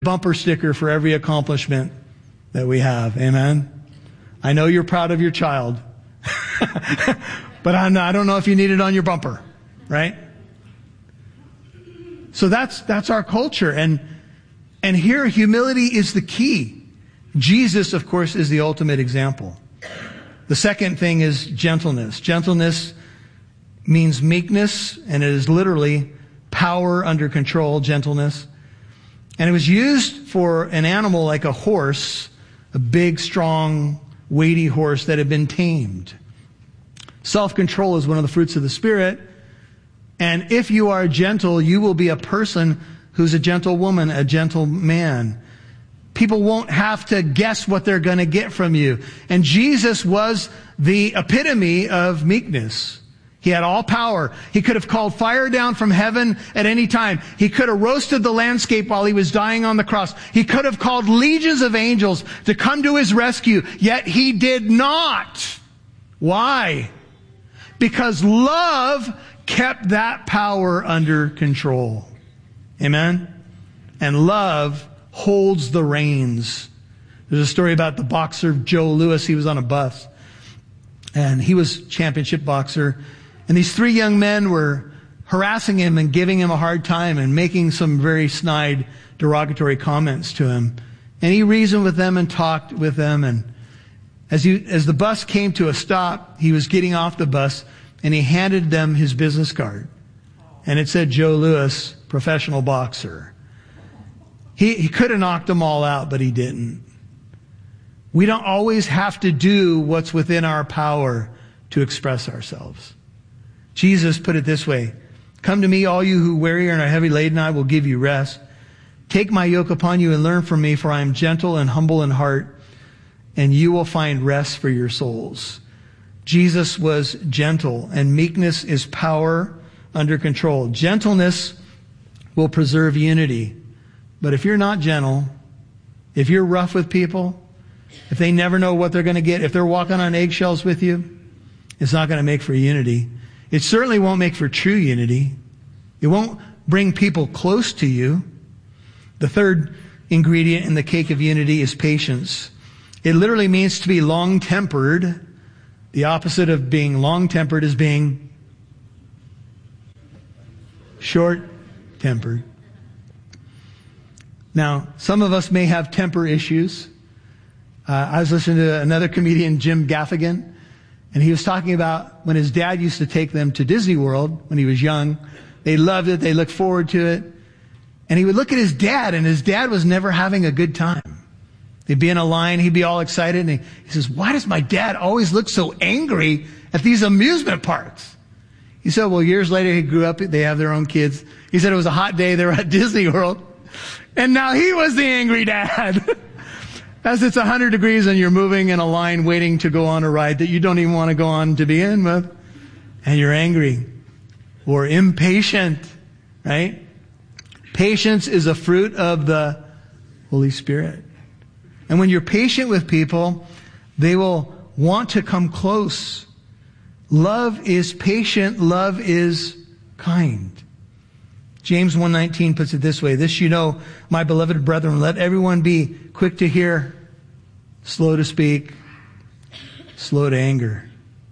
bumper sticker for every accomplishment that we have. Amen. I know you're proud of your child, but I don't know if you need it on your bumper, right? So that's our culture. And here humility is the key. Jesus, of course, is the ultimate example. The second thing is gentleness. Gentleness means meekness, and it is literally power under control, gentleness. And it was used for an animal like a horse, a big, strong, weighty horse that had been tamed. Self-control is one of the fruits of the Spirit. And if you are gentle, you will be a person who's a gentle woman, a gentle man. People won't have to guess what they're going to get from you. And Jesus was the epitome of meekness. He had all power. He could have called fire down from heaven at any time. He could have roasted the landscape while he was dying on the cross. He could have called legions of angels to come to his rescue, yet he did not. Why? Because love kept that power under control. Amen? And love holds the reins. There's a story about the boxer Joe Louis. He was on a bus, and he was championship boxer. And these three young men were harassing him and giving him a hard time and making some very snide, derogatory comments to him. And he reasoned with them and talked with them. And as the bus came to a stop, he was getting off the bus, and he handed them his business card. And it said Joe Louis, professional boxer. He could have knocked them all out, but he didn't. We don't always have to do what's within our power to express ourselves. Jesus put it this way: "Come to me, all you who weary and are heavy laden, I will give you rest. Take my yoke upon you and learn from me, for I am gentle and humble in heart, and you will find rest for your souls." Jesus was gentle, and meekness is power under control. Gentleness will preserve unity. But if you're not gentle, if you're rough with people, if they never know what they're going to get, if they're walking on eggshells with you, it's not going to make for unity. It certainly won't make for true unity. It won't bring people close to you. The third ingredient in the cake of unity is patience. It literally means to be long-tempered. The opposite of being long-tempered is being short-tempered. Now, some of us may have temper issues. I was listening to another comedian, Jim Gaffigan, and he was talking about when his dad used to take them to Disney World when he was young. They loved it. They looked forward to it. And he would look at his dad, and his dad was never having a good time. They'd be in a line. He'd be all excited. And he says, "Why does my dad always look so angry at these amusement parks?" He said, well, years later, he grew up. They have their own kids. He said it was a hot day. They were at Disney World. And now he was the angry dad. As it's 100 degrees and you're moving in a line waiting to go on a ride that you don't even want to go on to begin with. And you're angry or impatient, right? Patience is a fruit of the Holy Spirit. And when you're patient with people, they will want to come close. Love is patient. Love is kind. James 1:19 puts it this way: "This you know, my beloved brethren, let everyone be quick to hear, slow to speak, slow to anger."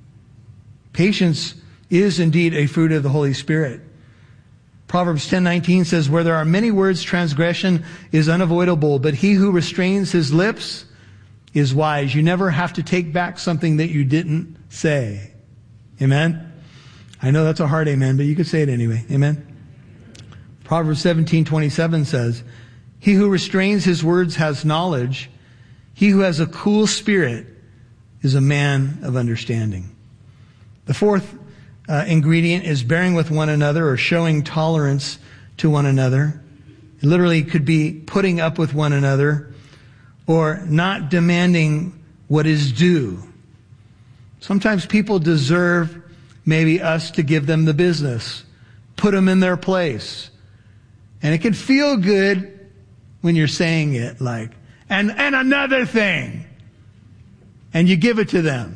Patience is indeed a fruit of the Holy Spirit. Proverbs 10:19 says, "Where there are many words, transgression is unavoidable, but he who restrains his lips is wise." You never have to take back something that you didn't say. Amen? I know that's a hard amen, but you could say it anyway. Amen? Proverbs 17:27 says, "He who restrains his words has knowledge. He who has a cool spirit is a man of understanding." The fourth ingredient is bearing with one another, or showing tolerance to one another. It literally could be putting up with one another, or not demanding what is due. Sometimes people deserve maybe us to give them the business, put them in their place. And it can feel good when you're saying it, like, and another thing. And you give it to them.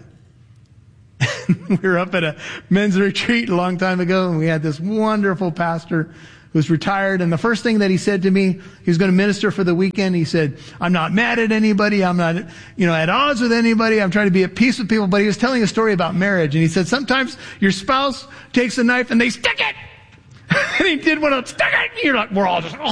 We were up at a men's retreat a long time ago, and we had this wonderful pastor who's retired. And the first thing that he said to me, he was going to minister for the weekend. He said, I'm not mad at anybody. I'm not, at odds with anybody. I'm trying to be at peace with people. But he was telling a story about marriage. And he said, sometimes your spouse takes a knife and they stick it. And he did one of them, stick it. And you're like, we're all just,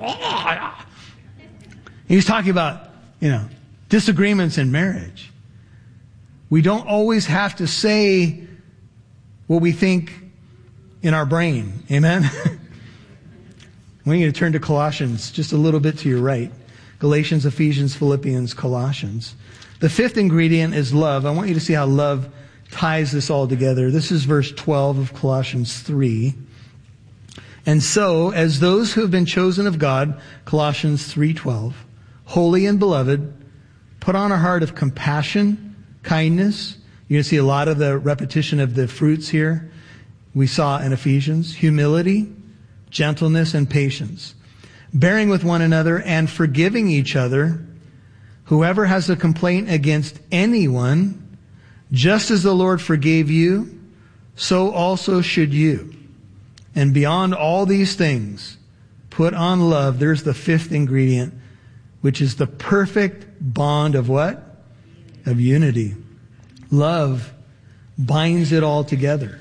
He's talking about, disagreements in marriage. We don't always have to say what we think in our brain. Amen? I want you to turn to Colossians just a little bit to your right. Galatians, Ephesians, Philippians, Colossians. The fifth ingredient is love. I want you to see how love ties this all together. This is verse 12 of Colossians 3. And so, as those who have been chosen of God, Colossians 3:12, holy and beloved, put on a heart of compassion, kindness. You're going to see a lot of the repetition of the fruits here we saw in Ephesians. Humility, gentleness, and patience. Bearing with one another and forgiving each other. Whoever has a complaint against anyone, just as the Lord forgave you, so also should you. And beyond all these things, put on love. There's the fifth ingredient, which is the perfect bond of what? Of unity. Love binds it all together.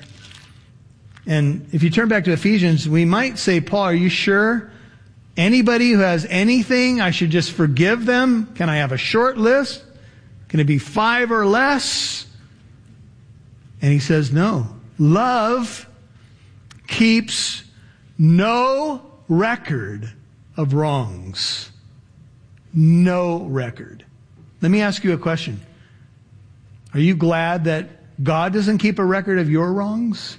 And if you turn back to Ephesians, we might say, Paul, are you sure? Anybody who has anything, I should just forgive them? Can I have a short list? Can it be 5 or less? And he says, no. Love keeps no record of wrongs. No record. Let me ask you a question. Are you glad that God doesn't keep a record of your wrongs?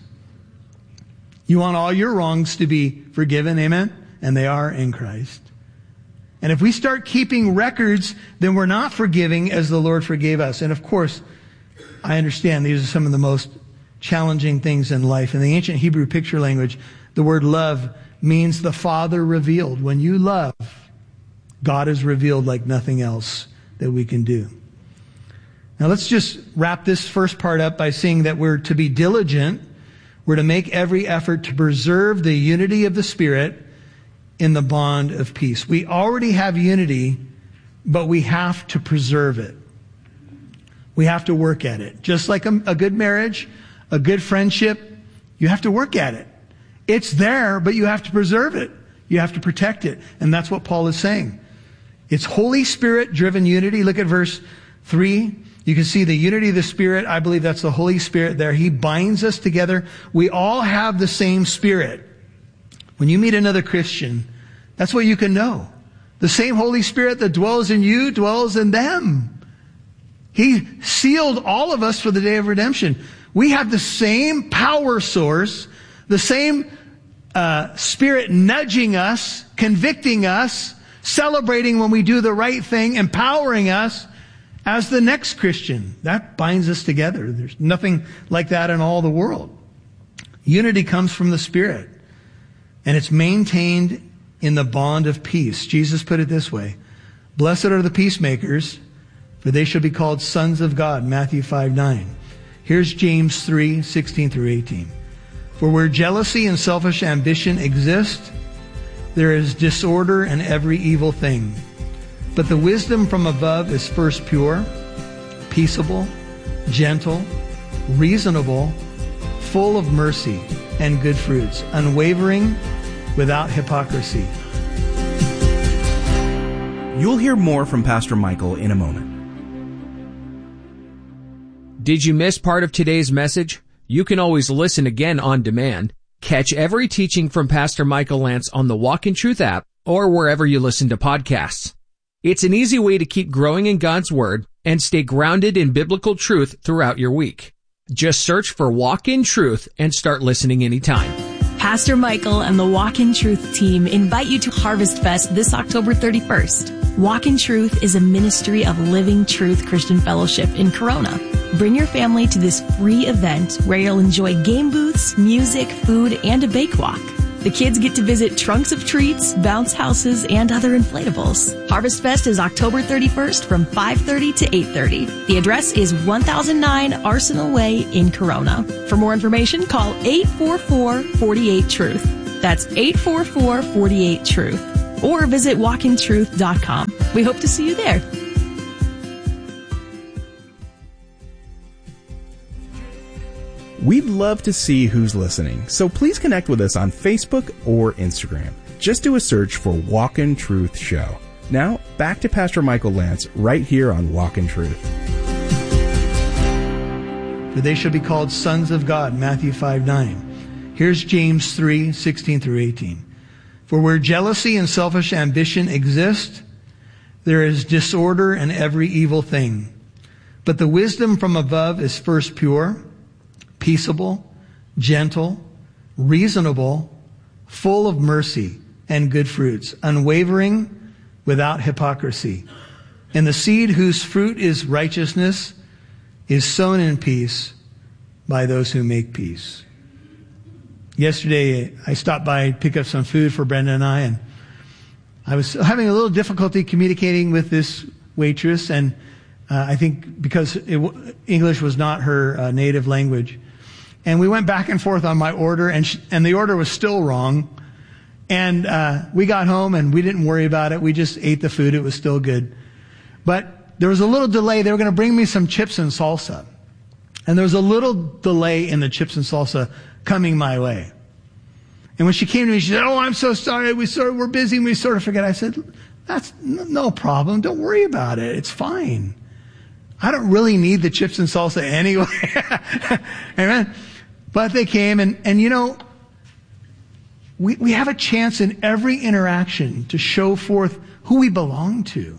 You want all your wrongs to be forgiven, amen? And they are in Christ. And if we start keeping records, then we're not forgiving as the Lord forgave us. And of course, I understand these are some of the most challenging things in life. In the ancient Hebrew picture language, the word love means the Father revealed. When you love, God is revealed like nothing else that we can do. Now let's just wrap this first part up by seeing that we're to be diligent. We're to make every effort to preserve the unity of the Spirit in the bond of peace. We already have unity, but we have to preserve it. We have to work at it. Just like a good marriage, a good friendship, you have to work at it. It's there, but you have to preserve it. You have to protect it. And that's what Paul is saying. It's Holy Spirit-driven unity. Look at verse 3. You can see the unity of the Spirit. I believe that's the Holy Spirit there. He binds us together. We all have the same Spirit. When you meet another Christian, that's what you can know. The same Holy Spirit that dwells in you dwells in them. He sealed all of us for the day of redemption. We have the same power source, the same Spirit nudging us, convicting us, celebrating when we do the right thing, empowering us as the next Christian. That binds us together. There's nothing like that in all the world. Unity comes from the Spirit, and it's maintained in the bond of peace. Jesus put it this way: blessed are the peacemakers, for they shall be called sons of God. Matthew 5:9. Here's James 3:16 through 18. For where jealousy and selfish ambition exist, there is disorder and every evil thing. But the wisdom from above is first pure, peaceable, gentle, reasonable, full of mercy and good fruits, unwavering, without hypocrisy. You'll hear more from Pastor Michael in a moment. Did you miss part of today's message? You can always listen again on demand. Catch every teaching from Pastor Michael Lance on the Walk in Truth app or wherever you listen to podcasts. It's an easy way to keep growing in God's Word and stay grounded in biblical truth throughout your week. Just search for Walk in Truth and start listening anytime. Pastor Michael and the Walk in Truth team invite you to Harvest Fest this October 31st. Walk in Truth is a ministry of Living Truth Christian Fellowship in Corona. Bring your family to this free event where you'll enjoy game booths, music, food, and a bake walk. The kids get to visit trunks of treats, bounce houses, and other inflatables. Harvest Fest is October 31st from 5:30 to 8:30. The address is 1009 Arsenal Way in Corona. For more information, call 844-48-TRUTH. That's 844-48-TRUTH. Or visit walkintruth.com. We hope to see you there. We'd love to see who's listening, so please connect with us on Facebook or Instagram. Just do a search for Walk in Truth Show. Now, back to Pastor Michael Lance right here on Walk in Truth. For they shall be called sons of God, Matthew 5:9. Here's James 3:16 through 18. For where jealousy and selfish ambition exist, there is disorder and every evil thing. But the wisdom from above is first pure, peaceable, gentle, reasonable, full of mercy and good fruits, unwavering, without hypocrisy. And the seed whose fruit is righteousness is sown in peace by those who make peace. Yesterday, I stopped by to pick up some food for Brenda and I was having a little difficulty communicating with this waitress, and I think because English was not her native language. And we went back and forth on my order, and the order was still wrong. And we got home, and we didn't worry about it. We just ate the food. It was still good. But there was a little delay. They were going to bring me some chips and salsa. And there was a little delay in the chips and salsa coming my way. And when she came to me, she said, "Oh, I'm so sorry. We're busy, and we sort of forget." I said, "That's no problem. Don't worry about it. It's fine. I don't really need the chips and salsa anyway." Amen. But they came, and you know, we have a chance in every interaction to show forth who we belong to.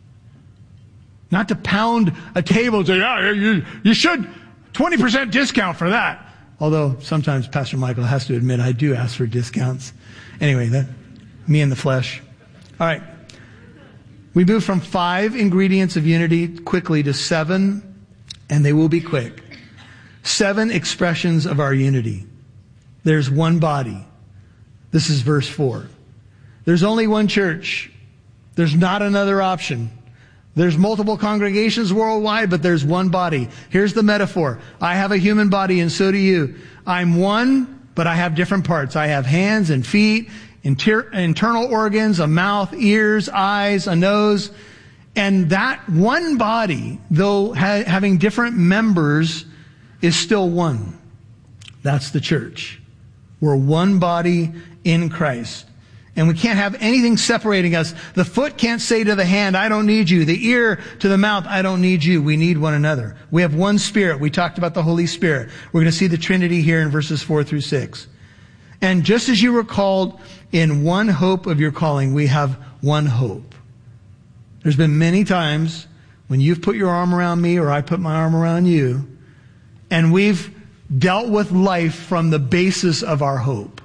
Not to pound a table and say, "Yeah, you should 20% discount for that." Although sometimes Pastor Michael has to admit I do ask for discounts. Anyway, that me in the flesh. All right. We move from 5 ingredients of unity quickly to 7, and they will be quick. 7 expressions of our unity. There's one body. This is verse 4. There's only one church. There's not another option. There's multiple congregations worldwide, but there's one body. Here's the metaphor. I have a human body, and so do you. I'm one, but I have different parts. I have hands and feet, internal organs, a mouth, ears, eyes, a nose. And that one body, though having different members, is still one. That's the church. We're one body in Christ. And we can't have anything separating us. The foot can't say to the hand, "I don't need you." The ear to the mouth, "I don't need you." We need one another. We have one Spirit. We talked about the Holy Spirit. We're going to see the Trinity here in verses 4 through 6. And just as you were called in one hope of your calling, we have one hope. There's been many times when you've put your arm around me or I put my arm around you, and we've dealt with life from the basis of our hope.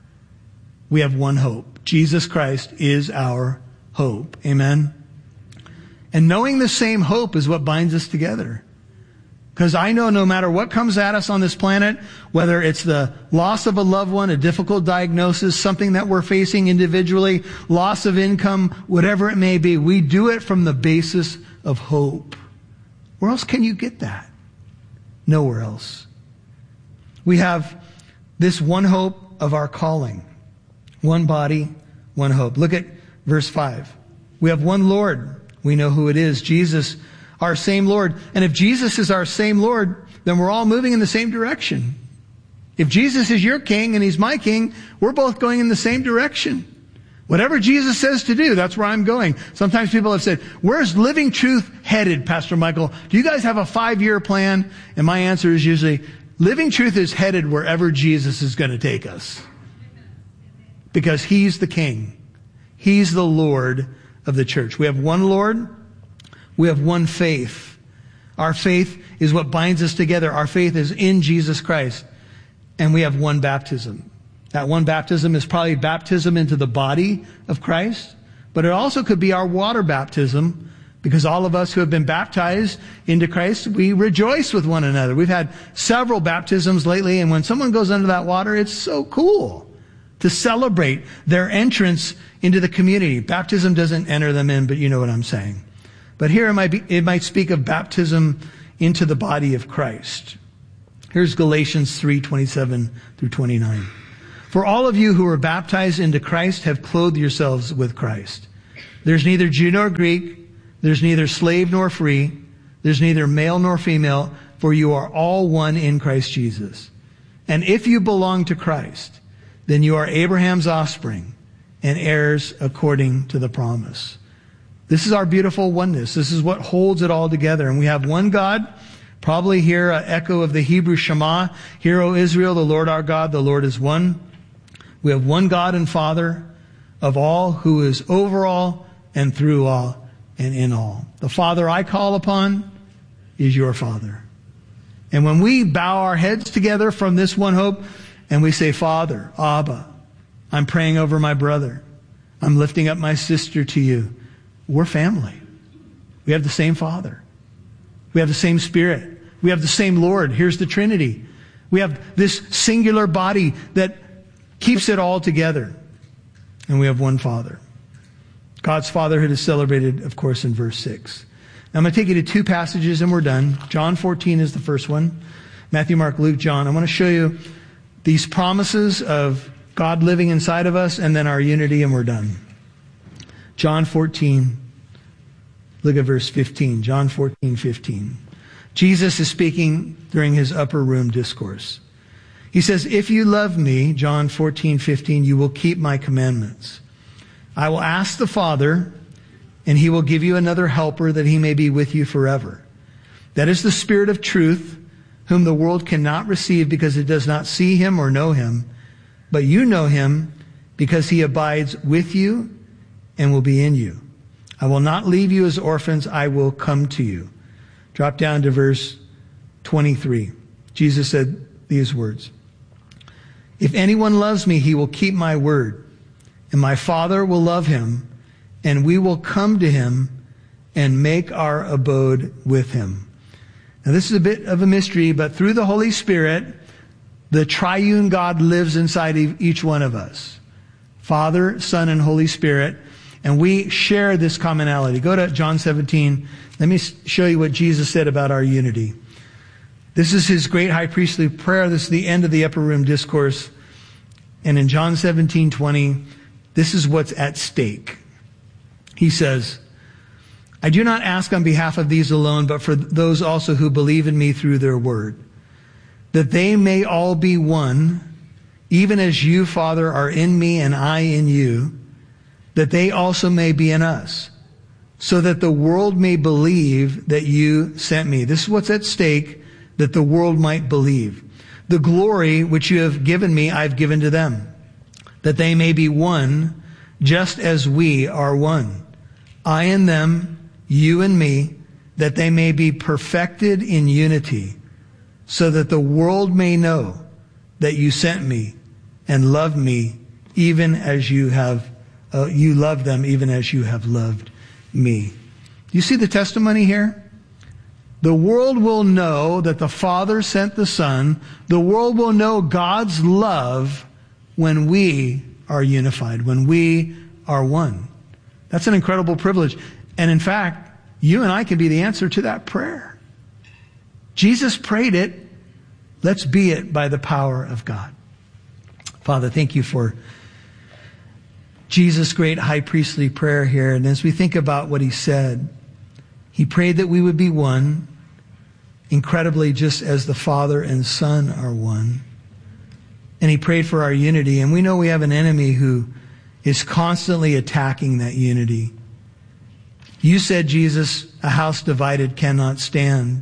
We have one hope. Jesus Christ is our hope. Amen? And knowing the same hope is what binds us together. Because I know no matter what comes at us on this planet, whether it's the loss of a loved one, a difficult diagnosis, something that we're facing individually, loss of income, whatever it may be, we do it from the basis of hope. Where else can you get that? Nowhere else. We have this one hope of our calling. One body, one hope. Look at verse 5. We have one Lord. We know who it is. Jesus, our same Lord. And if Jesus is our same Lord, then we're all moving in the same direction. If Jesus is your king and he's my king, we're both going in the same direction. Whatever Jesus says to do, that's where I'm going. Sometimes people have said, "Where's Living Truth headed, Pastor Michael? Do you guys have a 5-year plan?" And my answer is usually, Living Truth is headed wherever Jesus is going to take us. Because he's the king. He's the Lord of the church. We have one Lord. We have one faith. Our faith is what binds us together. Our faith is in Jesus Christ. And we have one baptism. That one baptism is probably baptism into the body of Christ. But it also could be our water baptism. Because all of us who have been baptized into Christ, we rejoice with one another. We've had several baptisms lately. And when someone goes under that water, it's so cool to celebrate their entrance into the community. Baptism doesn't enter them in, but you know what I'm saying. But here it might speak of baptism into the body of Christ. Here's Galatians 3:27 through 29. For all of you who are baptized into Christ have clothed yourselves with Christ. There's neither Jew nor Greek. There's neither slave nor free. There's neither male nor female, for you are all one in Christ Jesus. And if you belong to Christ, then you are Abraham's offspring and heirs according to the promise. This is our beautiful oneness. This is what holds it all together. And we have one God. Probably hear an echo of the Hebrew Shema. Hear, O Israel, the Lord our God, the Lord is one. We have one God and Father of all, who is over all and through all and in all. The Father I call upon is your Father. And when we bow our heads together from this one hope and we say, Father, Abba, I'm praying over my brother. I'm lifting up my sister to you. We're family. We have the same Father. We have the same Spirit. We have the same Lord. Here's the Trinity. We have this singular body that keeps it all together. And we have one Father. God's fatherhood is celebrated, of course, in verse 6. Now, I'm going to take you to two passages and we're done. John 14 is the first one. Matthew, Mark, Luke, John. I want to show you these promises of God living inside of us and then our unity, and we're done. John 14. Look at verse 15. John 14:15. Jesus is speaking during his upper room discourse. He says, if you love me, John 14:15, you will keep my commandments. I will ask the Father, and he will give you another helper that he may be with you forever. That is the Spirit of truth, whom the world cannot receive because it does not see him or know him. But you know him because he abides with you and will be in you. I will not leave you as orphans. I will come to you. Drop down to verse 23. Jesus said these words. If anyone loves me, he will keep my word, and my Father will love him, and we will come to him and make our abode with him. Now, this is a bit of a mystery, but through the Holy Spirit, the triune God lives inside each one of us. Father, Son, and Holy Spirit. And we share this commonality. Go to John 17. Let me show you what Jesus said about our unity. This is his great high priestly prayer. This is the end of the upper room discourse. And in John 17:20, this is what's at stake. He says, I do not ask on behalf of these alone, but for those also who believe in me through their word, that they may all be one, even as you, Father, are in me and I in you, that they also may be in us, so that the world may believe that you sent me. This is what's at stake, that the world might believe. The glory which you have given me, I've given to them, that they may be one, just as we are one. I and them, you and me, that they may be perfected in unity, so that the world may know that you sent me and loved me, even as you love them, even as you have loved me. You see the testimony here? The world will know that the Father sent the Son. The world will know God's love when we are unified, when we are one. That's an incredible privilege. And in fact, you and I can be the answer to that prayer. Jesus prayed it. Let's be it by the power of God. Father, thank you for Jesus' great high priestly prayer here. And as we think about what he said, he prayed that we would be one, incredibly just as the Father and Son are one. And he prayed for our unity. And we know we have an enemy who is constantly attacking that unity. You said, Jesus, a house divided cannot stand,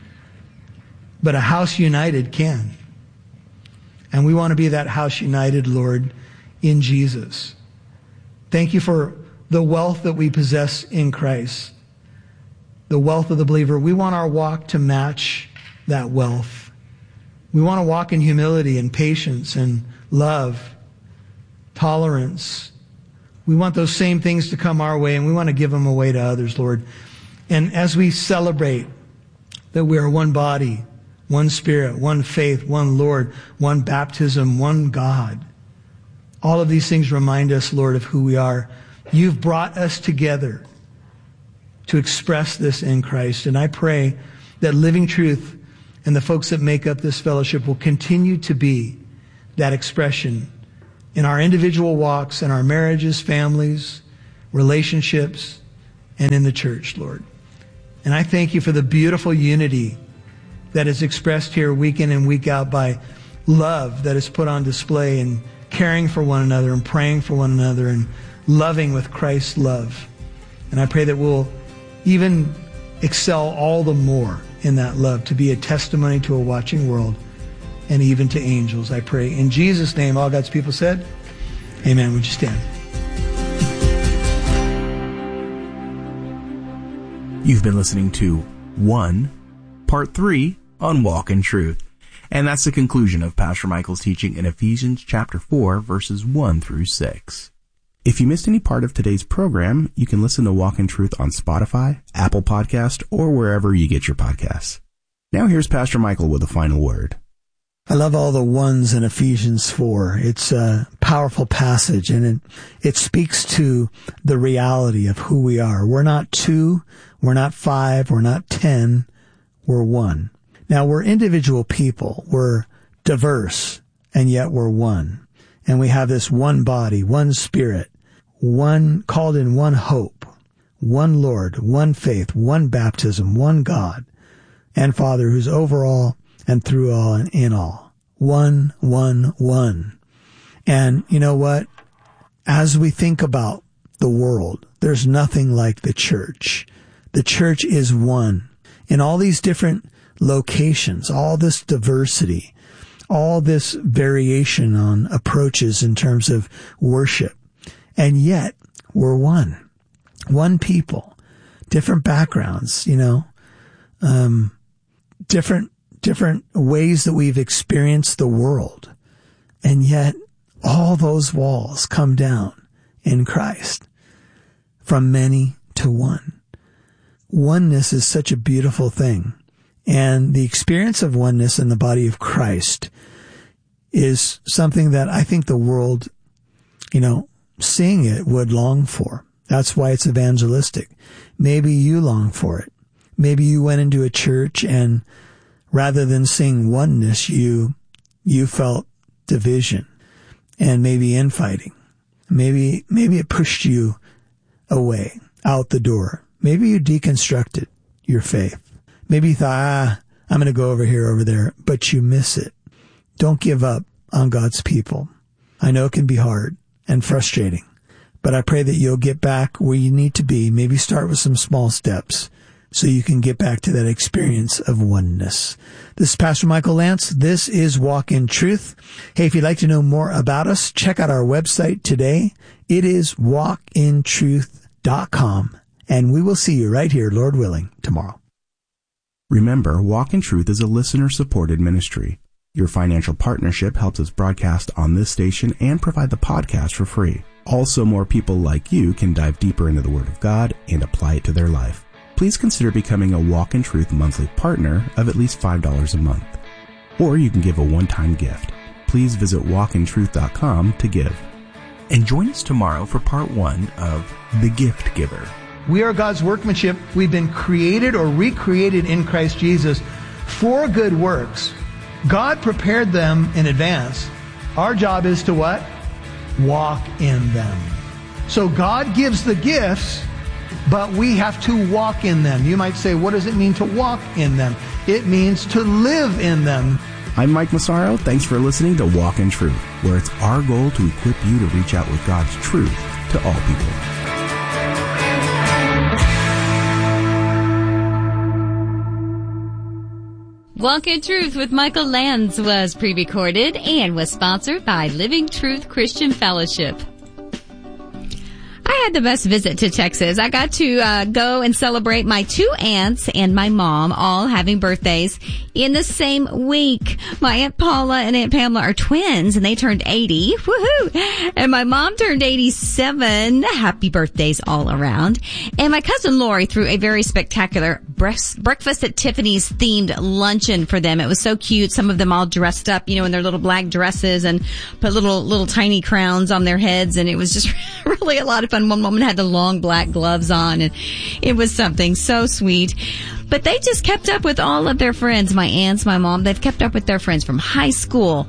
but a house united can. And we want to be that house united, Lord, in Jesus. Thank you for the wealth that we possess in Christ, the wealth of the believer. We want our walk to match that wealth. We want to walk in humility and patience and love, tolerance. We want those same things to come our way, and we want to give them away to others, Lord. And as we celebrate that we are one body, one Spirit, one faith, one Lord, one baptism, one God, all of these things remind us, Lord, of who we are. You've brought us together to express this in Christ. And I pray that Living Truth and the folks that make up this fellowship will continue to be that expression in our individual walks, in our marriages, families, relationships, and in the church, Lord. And I thank you for the beautiful unity that is expressed here week in and week out by love that is put on display and caring for one another and praying for one another and loving with Christ's love. And I pray that we'll even excel all the more in that love to be a testimony to a watching world and even to angels. I pray in Jesus' name, all God's people said, amen. Would you stand? You've been listening to 1, Part 3 on Walk in Truth. And that's the conclusion of Pastor Michael's teaching in Ephesians chapter 4, verses 1 through 6. If you missed any part of today's program, you can listen to Walk in Truth on Spotify, Apple Podcast, or wherever you get your podcasts. Now here's Pastor Michael with a final word. I love all the ones in Ephesians 4. It's a powerful passage, and it speaks to the reality of who we are. We're not 2, we're not 5, we're not 10, we're 1. Now, we're individual people. We're diverse, and yet we're one. And we have this one body, one spirit, one called in one hope, one Lord, one faith, one baptism, one God and Father who's over all and through all and in all. One, one, one. And you know what? As we think about the world, there's nothing like the church. The church is one. In all these different locations, all this diversity, all this variation on approaches in terms of worship. And yet we're one. One people, different backgrounds, different ways that we've experienced the world. And yet all those walls come down in Christ from many to one. Oneness is such a beautiful thing. And the experience of oneness in the body of Christ is something that I think the world, seeing it would long for. That's why it's evangelistic. Maybe you long for it. Maybe you went into a church and rather than seeing oneness, you felt division and maybe infighting. Maybe it pushed you away, out the door. Maybe you deconstructed your faith. Maybe you thought, I'm going to go over there, but you miss it. Don't give up on God's people. I know it can be hard and frustrating, but I pray that you'll get back where you need to be. Maybe start with some small steps so you can get back to that experience of oneness. This is Pastor Michael Lance. This is Walk in Truth. Hey, if you'd like to know more about us, check out our website today. It is walkintruth.com, and we will see you right here, Lord willing, tomorrow. Remember, Walk in Truth is a listener-supported ministry. Your financial partnership helps us broadcast on this station and provide the podcast for free. Also, more people like you can dive deeper into the Word of God and apply it to their life. Please consider becoming a Walk in Truth monthly partner of at least $5 a month. Or you can give a one-time gift. Please visit walkintruth.com to give. And join us tomorrow for part 1 of The Gift Giver. We are God's workmanship. We've been created or recreated in Christ Jesus for good works. God prepared them in advance. Our job is to what? Walk in them. So God gives the gifts, but we have to walk in them. You might say, what does it mean to walk in them? It means to live in them. I'm Mike Massaro. Thanks for listening to Walk in Truth, where it's our goal to equip you to reach out with God's truth to all people. Walk in Truth with Michael Lance was pre-recorded and was sponsored by Living Truth Christian Fellowship. I had the best visit to Texas. I got to go and celebrate my 2 aunts and my mom all having birthdays in the same week. My Aunt Paula and Aunt Pamela are twins, and they turned 80. Woohoo! And my mom turned 87. Happy birthdays all around. And my cousin Lori threw a very spectacular breakfast at Tiffany's themed luncheon for them. It was so cute. Some of them all dressed up, in their little black dresses and put little tiny crowns on their heads, and it was just really a lot of fun. One woman had the long black gloves on, and it was something so sweet. But they just kept up with all of their friends, my aunts, my mom. They've kept up with their friends from high school,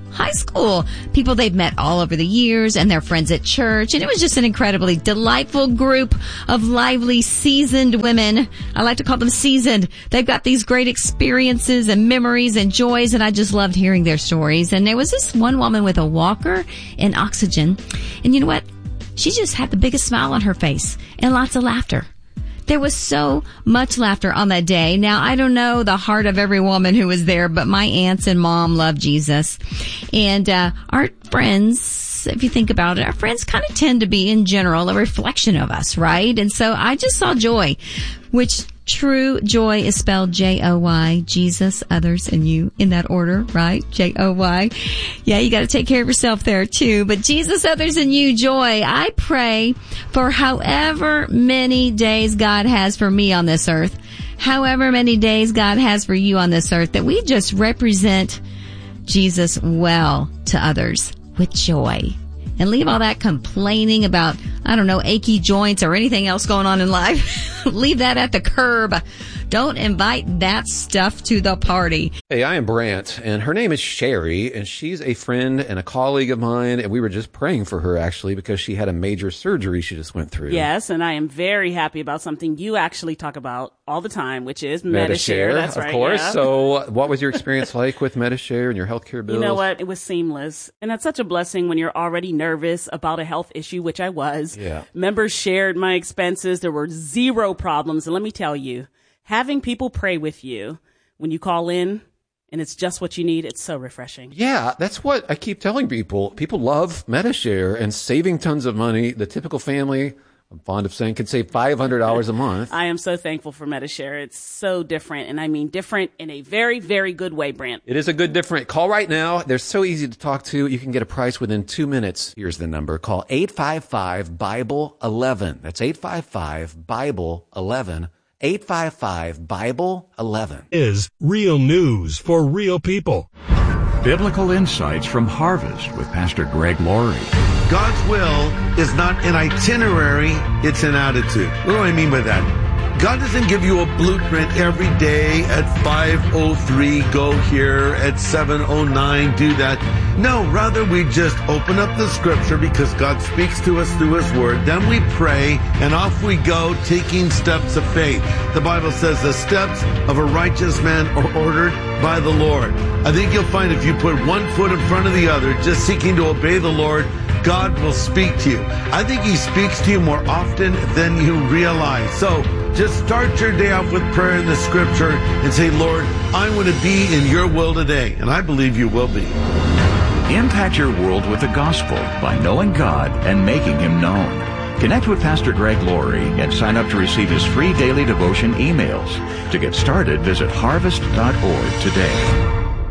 people they've met all over the years, and their friends at church. And it was just an incredibly delightful group of lively, seasoned women. I like to call them seasoned. They've got these great experiences and memories and joys, and I just loved hearing their stories. And there was this one woman with a walker and oxygen. And you know what? She just had the biggest smile on her face and lots of laughter. There was so much laughter on that day. Now, I don't know the heart of every woman who was there, but my aunts and mom love Jesus. And our friends, if you think about it, our friends kind of tend to be, in general, a reflection of us, right? And so I just saw joy, which true joy is spelled J-O-Y, Jesus, others, and you, in that order, right? J-O-Y. Yeah, you got to take care of yourself there too. But Jesus, others, and you, joy. I pray for however many days God has for me on this earth, however many days God has for you on this earth, that we just represent Jesus well to others with joy. And leave all that complaining about, I don't know, achy joints or anything else going on in life. Leave that at the curb. Don't invite that stuff to the party. Hey, I am Brant, and her name is Sherry, and she's a friend and a colleague of mine, and we were just praying for her, actually, because she had a major surgery she just went through. Yes, and I am very happy about something you actually talk about all the time, which is Medi-Share. That's right. Of course. Yeah. So what was your experience like with Medi-Share and your healthcare bills? You know what? It was seamless. And that's such a blessing when you're already nervous about a health issue, which I was. Yeah. Members shared my expenses. There were zero problems. And let me tell you, having people pray with you when you call in and it's just what you need, it's so refreshing. Yeah, that's what I keep telling people. People love Medi-Share and saving tons of money. The typical family, I'm fond of saying, can save $500 a month. I am so thankful for Medi-Share. It's so different, and I mean different in a very, very good way, Brant. It is a good different. Call right now. They're so easy to talk to. You can get a price within 2 minutes. Here's the number. Call 855-BIBLE-11. That's 855-BIBLE-11. 855-BIBLE-11 is real news for real people. Biblical insights from Harvest with Pastor Greg Laurie. God's will is not an itinerary, it's an attitude. What do I mean by that? God doesn't give you a blueprint every day at 5:03, go here, at 7:09, do that. No, rather we just open up the scripture because God speaks to us through his word. Then we pray and off we go taking steps of faith. The Bible says the steps of a righteous man are ordered by the Lord. I think you'll find if you put one foot in front of the other, just seeking to obey the Lord, God will speak to you. I think he speaks to you more often than you realize. So just start your day off with prayer in the scripture and say, Lord, I want to be in your will today. And I believe you will be. Impact your world with the gospel by knowing God and making him known. Connect with Pastor Greg Laurie and sign up to receive his free daily devotion emails. To get started, visit harvest.org today.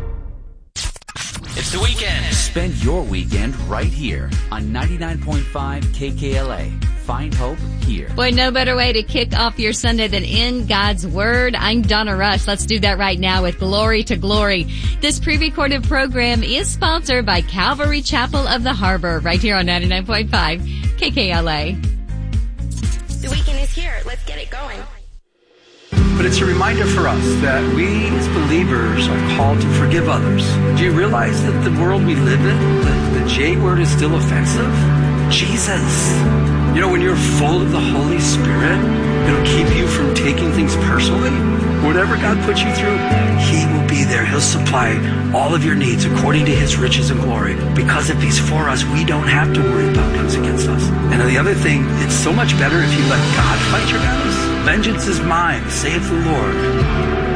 It's the weekend. Spend your weekend right here on 99.5 KKLA. Find hope here. Boy, no better way to kick off your Sunday than in God's Word. I'm Donna Rush. Let's do that right now with Glory to Glory. This pre-recorded program is sponsored by Calvary Chapel of the Harbor right here on 99.5 KKLA. The weekend is here. Let's get it going. But it's a reminder for us that we as believers are called to forgive others. Do you realize that the world we live in, the J word is still offensive? Jesus. You know, when you're full of the Holy Spirit, it'll keep you from taking things personally. Whatever God puts you through, he will be there. He'll supply all of your needs according to his riches and glory. Because if he's for us, we don't have to worry about who's against us. And the other thing, it's so much better if you let God fight your battles. Vengeance is mine, saith the Lord.